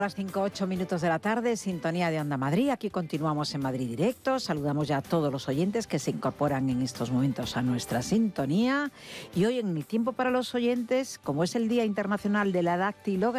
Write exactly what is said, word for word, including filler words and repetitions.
Las cinco, ocho minutos de la tarde, sintonía de Onda Madrid. Aquí continuamos en Madrid Directo. Saludamos ya a todos los oyentes que se incorporan en estos momentos a nuestra sintonía. Y hoy en Mi Tiempo para los Oyentes, como es el Día Internacional de la Dactilografía,